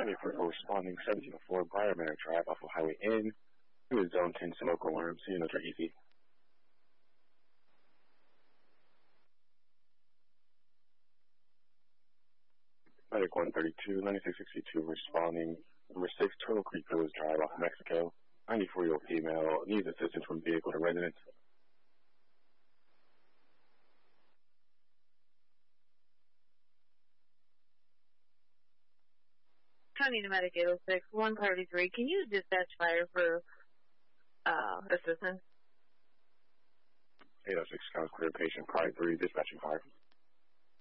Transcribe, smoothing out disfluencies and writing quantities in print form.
for responding 1704 Briarmare Drive off of Highway N to a Zone 10 smoke alarm. So you know, try easy. Medic 132, 9662 responding. Number 6, Turtle Creek Village Drive off of Mexico. 94-year-old female needs assistance from vehicle to residence. County Medic 806, 133. Can you dispatch fire for assistance? 806, County Clear, patient 5-3, dispatching fire.